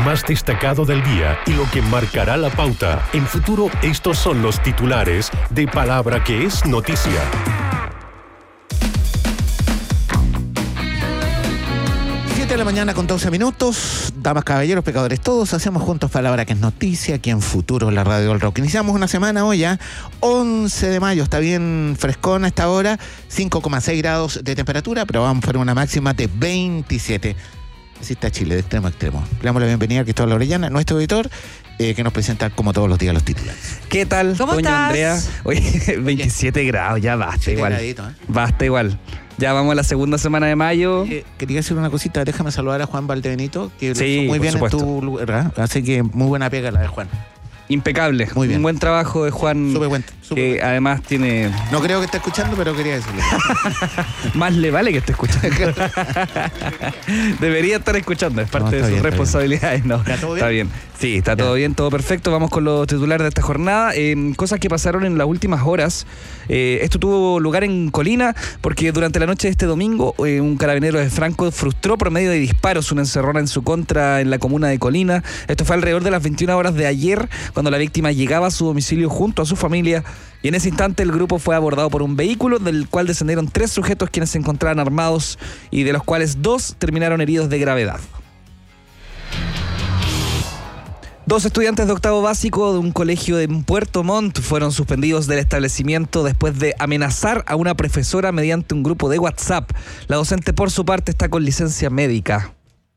más destacado del día y lo que marcará la pauta. En Futuro, estos son los titulares de Palabra que es noticia. 7 de la mañana con 12 minutos. Damas, caballeros, pecadores todos, hacemos juntos Palabra que es noticia aquí en Futuro, la radio del rock. Iniciamos una semana hoy ya, 11 de mayo, está bien frescona a esta hora, 5,6 grados de temperatura, pero vamos por una máxima de 27. Así está Chile, de extremo a extremo. Le damos la bienvenida a Cristóbal Orellana, nuestro editor, que nos presenta como todos los días los titulares. ¿Qué tal, ¿Cómo doña estás? Andrea? Oye, 27 grados, ya basta igual. Gradito, ¿eh? Basta igual. Ya vamos a la segunda semana de mayo. Quería decir una cosita, déjame saludar a Juan Valdebenito, que lo Sí, hizo muy por bien supuesto. en tu lugar, ¿verdad? Así que muy buena pega la de Juan. Impecable. Muy bien. Un buen trabajo de Juan. Súper buen. Que además tiene... No creo que esté escuchando, pero quería decirle. Más le vale que esté escuchando. Debería estar escuchando, es parte No, de está sus bien, responsabilidades. No, ¿Está todo bien? Está bien. Sí, está todo bien, todo perfecto. Vamos con los titulares de esta jornada. Cosas que pasaron en las últimas horas. Esto tuvo lugar en Colina porque durante la noche de este domingo un carabinero de Franco frustró por medio de disparos una encerrona en su contra en la comuna de Colina. Esto fue alrededor de las 21 horas de ayer, cuando la víctima llegaba a su domicilio junto a su familia, y en ese instante el grupo fue abordado por un vehículo del cual descendieron 3 sujetos quienes se encontraban armados y de los cuales 2 terminaron heridos de gravedad. 2 estudiantes de octavo básico de un colegio en Puerto Montt fueron suspendidos del establecimiento después de amenazar a una profesora mediante un grupo de WhatsApp. La docente, por su parte, está con licencia médica.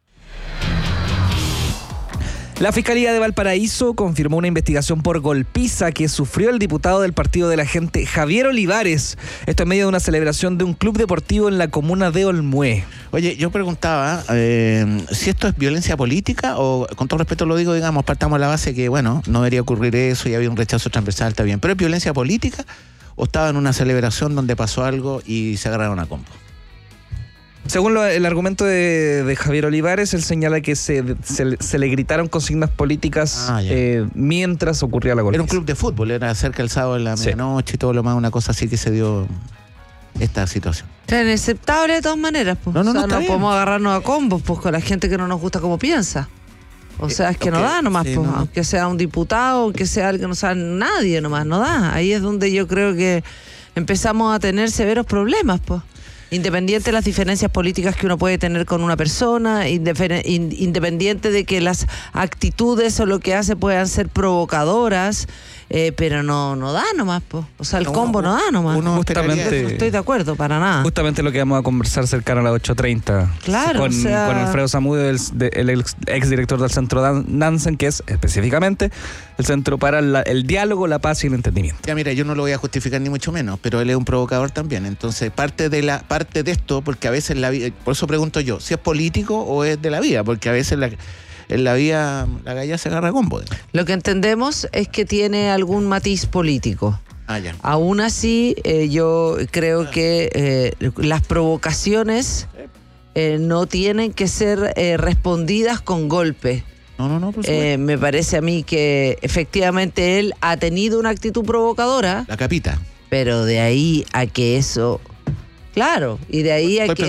La Fiscalía de Valparaíso confirmó una investigación por golpiza que sufrió el diputado del Partido de la Gente, Javier Olivares. Esto en medio de una celebración de un club deportivo en la comuna de Olmué. Oye, yo preguntaba si esto es violencia política o, con todo respeto lo digo, digamos, partamos de la base que, bueno, no debería ocurrir eso y había un rechazo transversal, está bien. ¿Pero es violencia política o estaba en una celebración donde pasó algo y se agarraron a combo? Según el argumento de Javier Olivares, él señala que se le gritaron consignas políticas mientras ocurría la golpiza. Era un club de fútbol, era cerca del sábado de la medianoche y todo lo más, una cosa así que se dio esta situación. Es inaceptable de todas maneras, pues. No, o sea, está no bien. podemos agarrarnos a combos pues, con la gente que no nos gusta como piensa. O sea, es que no da nomás, sí, pues, no. aunque sea un diputado, aunque sea alguien que no sabe nadie nomás, no da. Ahí es donde yo creo que empezamos a tener severos problemas, pues. Independiente de las diferencias políticas que uno puede tener con una persona, independiente de que las actitudes o lo que hace puedan ser provocadoras, pero no da nomás, po. O sea, el combo no da nomás. Justamente, No estoy de acuerdo, para nada. Justamente lo que vamos a conversar cercano a las 8:30. Claro, con, o sea... con Alfredo Zamudio, el exdirector del Centro Nansen, que es específicamente el Centro para el Diálogo, la Paz y el Entendimiento. Ya mira, yo no lo voy a justificar ni mucho menos, pero él es un provocador también. Entonces, parte de esto, porque a veces la vida, por eso pregunto yo, si es político o es de la vida, porque a veces en la vida la galla se agarra a combo. Lo que entendemos es que tiene algún matiz político. Ya. Aún así, yo creo que las provocaciones no tienen que ser respondidas con golpe. No, por supuesto. Me parece a mí que efectivamente él ha tenido una actitud provocadora. La capita. Pero de ahí a que eso... Claro, y de ahí a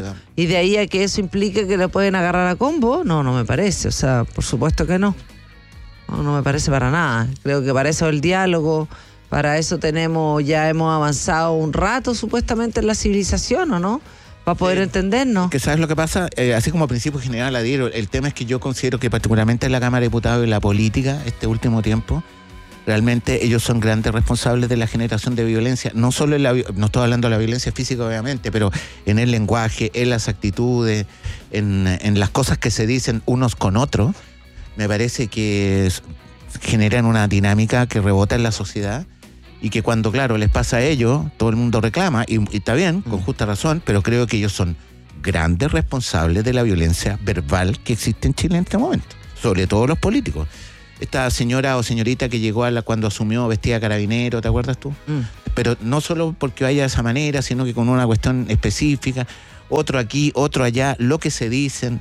que eso implique que le pueden agarrar a combo, no me parece. O sea, por supuesto que no. No me parece para nada. Creo que para eso el diálogo, para eso ya hemos avanzado un rato supuestamente en la civilización, ¿o no? Para poder entendernos. Que sabes lo que pasa, así como principio general adhiero, el tema es que yo considero que particularmente en la Cámara de Diputados y la política este último tiempo, realmente ellos son grandes responsables de la generación de violencia, no solo no estoy hablando de la violencia física obviamente, pero en el lenguaje, en las actitudes, en las cosas que se dicen unos con otros. Me parece que generan una dinámica que rebota en la sociedad y que cuando, claro, les pasa a ellos, todo el mundo reclama, y está bien, con justa razón, pero creo que ellos son grandes responsables de la violencia verbal que existe en Chile en este momento, sobre todo los políticos. Esta señora o señorita que llegó cuando asumió vestida de carabinero, ¿te acuerdas tú? Pero no solo porque vaya de esa manera, sino que con una cuestión específica, otro aquí, otro allá, lo que se dicen.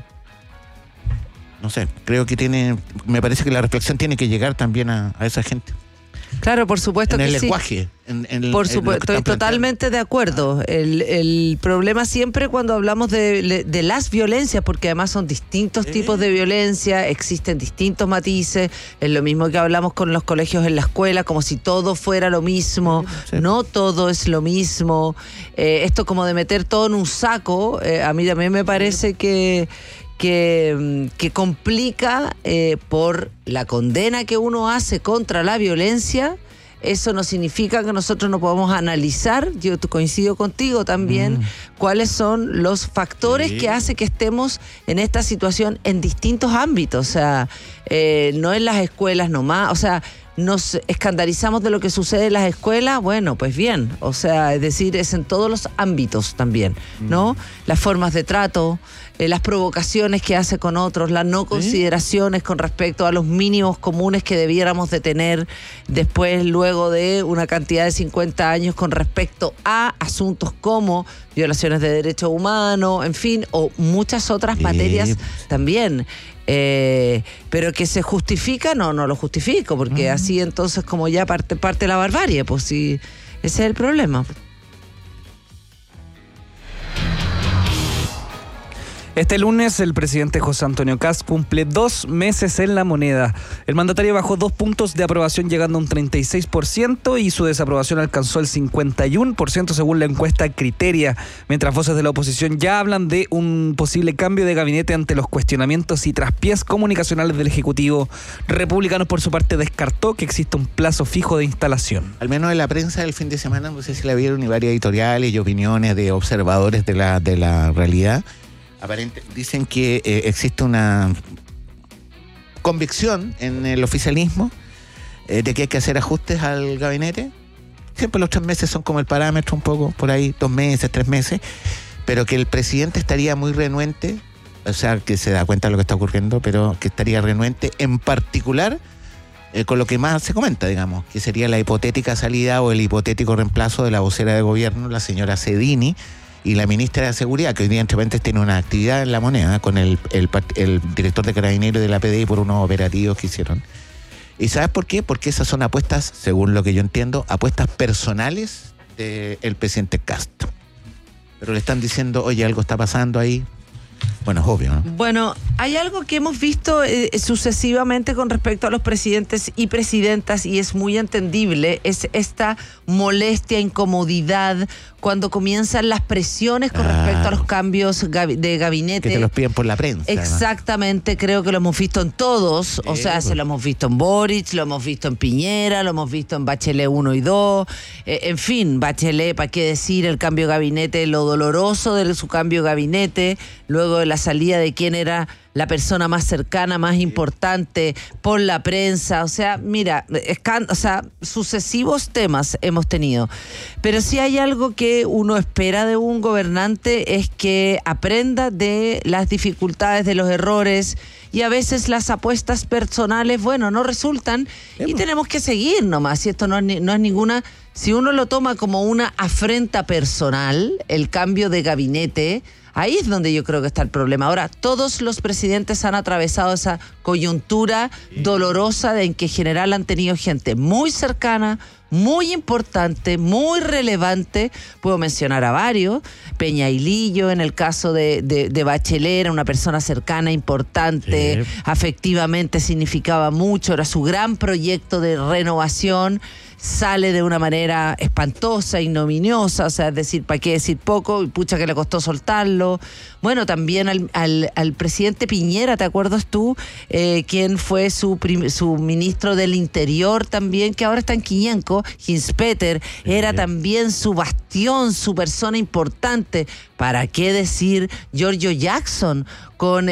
No sé, creo que me parece que la reflexión tiene que llegar también a esa gente. Claro, por supuesto que el sí. lenguaje. Por supuesto, estoy totalmente de acuerdo. El problema siempre cuando hablamos de las violencias, porque además son distintos tipos de violencia, existen distintos matices, es lo mismo que hablamos con los colegios en la escuela, como si todo fuera lo mismo, no todo es lo mismo. Esto como de meter todo en un saco, a mí también me parece que complica por la condena que uno hace contra la violencia. Eso no significa que nosotros no podamos analizar, yo coincido contigo también, cuáles son los factores que hacen que estemos en esta situación en distintos ámbitos. O sea, no en las escuelas nomás, o sea, nos escandalizamos de lo que sucede en las escuelas, bueno, pues bien, o sea, es decir, es en todos los ámbitos también, ¿no? Las formas de trato, las provocaciones que hace con otros, las no consideraciones con respecto a los mínimos comunes que debiéramos de tener después, luego de una cantidad de 50 años con respecto a asuntos como violaciones de derechos humanos, en fin, o muchas otras materias también. Pero que se justifica, no lo justifico, porque así entonces como ya parte la barbarie, pues sí, ese es el problema. Este lunes el presidente José Antonio Kast cumple 2 meses en la moneda. El mandatario bajó 2 puntos de aprobación llegando a un 36% y su desaprobación alcanzó el 51% según la encuesta Criteria, mientras voces de la oposición ya hablan de un posible cambio de gabinete ante los cuestionamientos y traspiés comunicacionales del Ejecutivo. Republicanos por su parte descartó que exista un plazo fijo de instalación. Al menos en la prensa del fin de semana, no sé si la vieron, y varias editoriales y opiniones de observadores de la realidad. Dicen que existe una convicción en el oficialismo de que hay que hacer ajustes al gabinete. Siempre los 3 meses son como el parámetro, un poco por ahí, 2 meses, 3 meses, pero que el presidente estaría muy renuente, o sea, que se da cuenta de lo que está ocurriendo, pero que estaría renuente en particular con lo que más se comenta, digamos, que sería la hipotética salida o el hipotético reemplazo de la vocera de gobierno, la señora Cedini, y la ministra de Seguridad, que hoy día entre paréntesis tiene una actividad en La Moneda con el director de Carabineros de la PDI por unos operativos que hicieron. ¿Y sabes por qué? Porque esas son apuestas, según lo que yo entiendo, apuestas personales del presidente Kast. Pero le están diciendo, oye, algo está pasando ahí. Bueno, es obvio, ¿no? Bueno, hay algo que hemos visto sucesivamente con respecto a los presidentes y presidentas, y es muy entendible, es esta molestia, incomodidad, cuando comienzan las presiones con respecto a los cambios de gabinete. Que te los piden por la prensa. Exactamente, además. Creo que lo hemos visto en todos, o sea, se lo hemos visto en Boric, lo hemos visto en Piñera, lo hemos visto en Bachelet 1 y 2, en fin, Bachelet, ¿para qué decir el cambio de gabinete, lo doloroso de su cambio de gabinete, luego de la salida de quién era la persona más cercana, más importante, por la prensa, o sea, mira, sucesivos temas hemos tenido. Pero sí hay algo que uno espera de un gobernante, es que aprenda de las dificultades, de los errores, y a veces las apuestas personales, bueno, no resultan, y tenemos que seguir nomás, y esto no es ninguna, si uno lo toma como una afrenta personal, el cambio de gabinete, ahí es donde yo creo que está el problema. Ahora, todos los presidentes han atravesado esa coyuntura dolorosa en que en general han tenido gente muy cercana, muy importante, muy relevante. Puedo mencionar a varios. Peña y Lillo, en el caso de Bachelet, era una persona cercana, importante, afectivamente significaba mucho, era su gran proyecto de renovación. Sale de una manera espantosa, ignominiosa, o sea, es decir, ¿para qué decir poco? Y pucha que le costó soltarlo. Bueno, también al presidente Piñera, ¿te acuerdas tú? Quien fue su ministro del Interior también, que ahora está en Quiñenco, Hinspeter, era también su bastión, su persona importante. ¿Para qué decir Giorgio Jackson con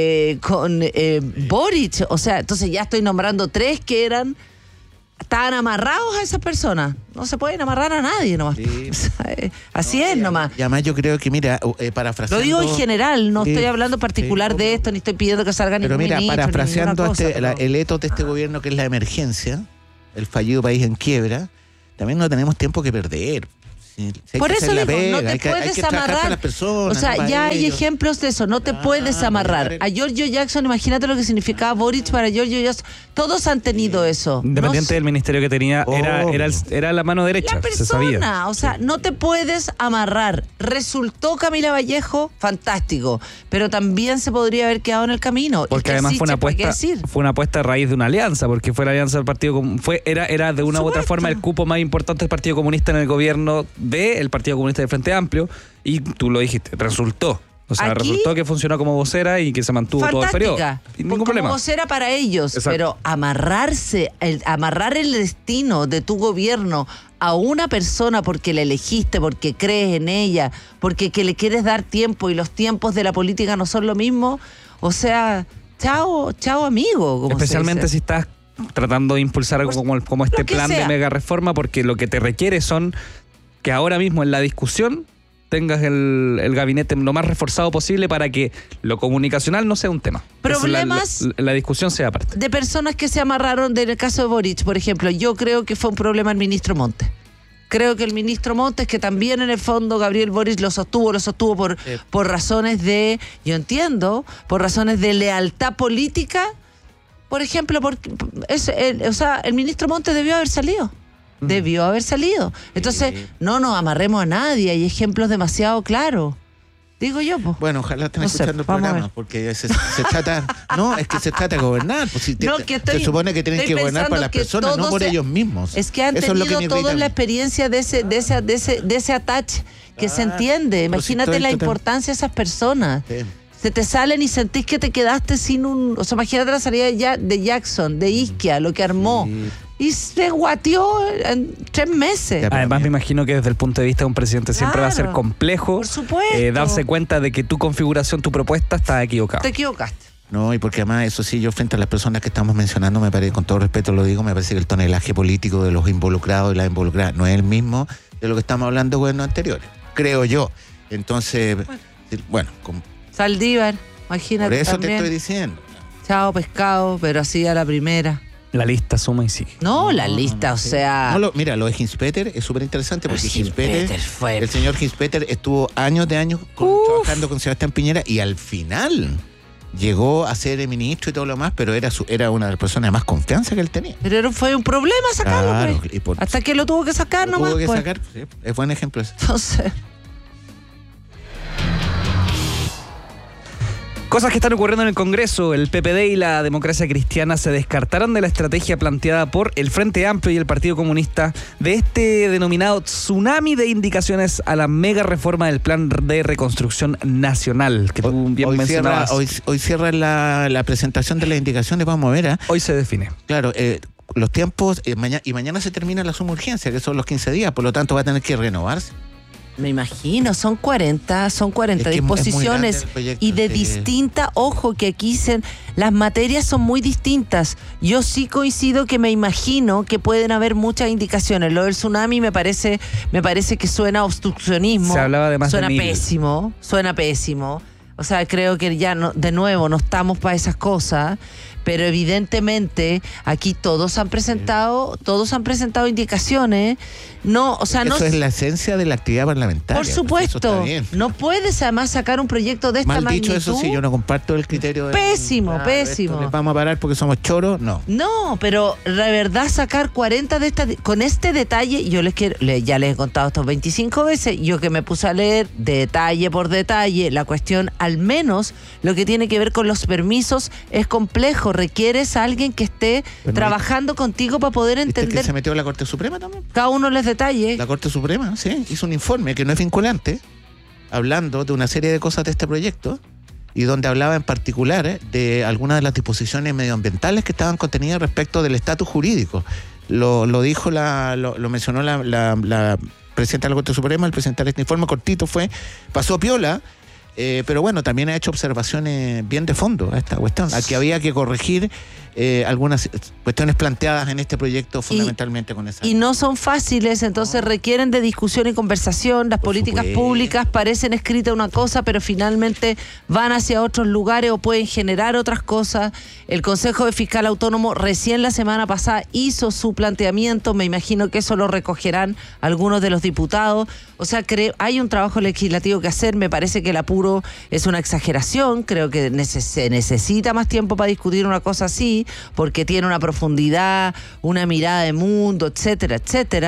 Boric? O sea, entonces ya estoy nombrando 3 que estaban amarrados a esas personas. No se pueden amarrar a nadie nomás. Sí. Así es nomás. Y además yo creo que, mira, parafraseando... Lo digo en general, no estoy hablando particular de esto, ni estoy pidiendo que salga ningún ministro. Pero mira, parafraseando el etos de este gobierno, que es la emergencia, el fallido país en quiebra, también no tenemos tiempo que perder. Sí, hay Por que eso hacer la digo, pega, no te hay puedes que trabajar amarrar. con las personas, O sea, no para ya hay ellos. ejemplos de eso. No te puedes amarrar. A Giorgio Jackson, imagínate lo que significaba Boric para Giorgio Jackson. Todos han tenido eso. Independiente No del ministerio que tenía, era la mano derecha, la se sabía. persona, o sea, no te puedes amarrar. Resultó Camila Vallejo fantástico, pero también se podría haber quedado en el camino. Porque ¿Y qué además existe? fue una apuesta a raíz de una alianza, porque fue la alianza del Partido era de una u otra Supuesto. forma el cupo más importante del Partido Comunista en el gobierno del Partido Comunista del Frente Amplio, y tú lo dijiste, resultó. O sea, Aquí, resultó que funcionó como vocera y que se mantuvo todo el periodo. Sin ningún como problema. vocera para ellos, Exacto. pero amarrar el destino de tu gobierno a una persona porque la elegiste, porque crees en ella, porque que le quieres dar tiempo y los tiempos de la política no son lo mismo, o sea, chao amigo. Como Especialmente si estás tratando de impulsar algo como este lo que plan de sea. mega reforma, porque lo que te requiere son que ahora mismo en la discusión tengas el gabinete lo más reforzado posible para que lo comunicacional no sea un tema. Problemas La discusión sea parte. de personas que se amarraron en el caso de Boric, por ejemplo. Yo creo que fue un problema el ministro Montes. Creo que el ministro Montes, que también en el fondo Gabriel Boric lo sostuvo por razones de, yo entiendo, por razones de lealtad política. Por ejemplo, el ministro Montes debió haber salido. Entonces, no nos amarremos a nadie. Hay ejemplos demasiado claros. Digo yo, pues. Bueno, ojalá estén No sé, escuchando el vamos a programa, ver. porque se trata... No, es que se trata de gobernar. Pues, si No, que se supone que tienen estoy que gobernar para las pensando que personas, no todos por ellos mismos. Es que han Eso es lo tenido me toda irrita a la mí. experiencia de ese attach que se entiende. pero si Imagínate estoy la total- importancia de esas personas. Sí. Se te salen y sentís que te quedaste sin un... O sea, imagínate la salida de Jackson, de Isquia, lo que armó. Sí. Y se guateó en 3 meses. Ya, Además, me imagino que desde el punto de vista de un presidente siempre va a ser Claro. complejo Por supuesto. darse cuenta de que tu configuración, tu propuesta está equivocada. Te equivocaste. No, y porque además, eso sí, yo frente a las personas que estamos mencionando, me parece, con todo respeto lo digo, me parece que el tonelaje político de los involucrados y las involucradas no es el mismo de lo que estamos hablando de gobiernos anteriores, creo yo. Entonces, bueno, Saldívar, por imagínate eso también. te estoy diciendo. Chao pescado, pero así a la primera. La lista suma y sigue. No, la lista, o sea... No, mira, lo de Hinspeter es súper interesante porque Pero Hinspeter Hinspeter, fue- el señor Hinspeter estuvo años de años trabajando con Sebastián Piñera y al final llegó a ser ministro y todo lo más, pero era una de las personas de más confianza que él tenía. Pero fue un problema sacarlo, Claro, pues. y por- Hasta que lo tuvo que sacar Lo nomás, tuvo que pues. sacar, sí, es buen ejemplo ese. Entonces... Cosas que están ocurriendo en el Congreso. El PPD y la Democracia Cristiana se descartaron de la estrategia planteada por el Frente Amplio y el Partido Comunista de este denominado tsunami de indicaciones a la mega reforma del Plan de Reconstrucción Nacional, que tú bien Hoy mencionabas. hoy cierra la presentación de las indicaciones, vamos a ver. ¿Eh? Hoy se define. Claro, los tiempos, mañana se termina la suma urgencia, que son los 15 días, por lo tanto va a tener que renovarse. Me imagino, son 40 Es que es muy grande disposiciones el proyecto, y de sí. distinta, ojo que aquí las materias son muy distintas. Yo sí coincido que me imagino que pueden haber muchas indicaciones. Lo del tsunami me parece que suena a obstruccionismo. Se hablaba de más de suena 1000. suena pésimo. O sea, creo que ya de nuevo no estamos para esas cosas. Pero evidentemente aquí todos han presentado indicaciones. No, o sea, no. Eso es la esencia de la actividad parlamentaria. Por Eso supuesto, está bien. no puedes además sacar un proyecto de esta Mal magnitud. dicho eso, sí, yo no comparto el criterio de... Pésimo, pésimo. esto les vamos a parar porque somos choros, no. No, pero la verdad sacar 40 de estas, con este detalle, yo ya les he contado estos 25 veces, yo que me puse a leer detalle por detalle, la cuestión, al menos lo que tiene que ver con los permisos, es complejo, requieres a alguien que esté Pero trabajando contigo para poder ¿Viste que entender se metió la Corte Suprema también? cada uno de los detalles. La Corte Suprema, sí, hizo un informe que no es vinculante, hablando de una serie de cosas de este proyecto, y donde hablaba en particular de algunas de las disposiciones medioambientales que estaban contenidas respecto del estatus jurídico. Lo dijo, lo mencionó la presidenta de la Corte Suprema al presentar este informe cortito, pasó piola. Pero bueno, también ha hecho observaciones bien de fondo a esta cuestión, a que había que corregir algunas cuestiones planteadas en este proyecto fundamentalmente con esa. Y no son fáciles, entonces requieren de discusión y conversación. Las políticas públicas parecen escritas una cosa, pero finalmente van hacia otros lugares o pueden generar otras cosas. El Consejo de Fiscal Autónomo recién la semana pasada hizo su planteamiento, me imagino que eso lo recogerán algunos de los diputados. O sea, hay un trabajo legislativo que hacer. Me parece que el apuro es una exageración, creo que se necesita más tiempo para discutir una cosa así, porque tiene una profundidad, una mirada de mundo, etcétera, etcétera.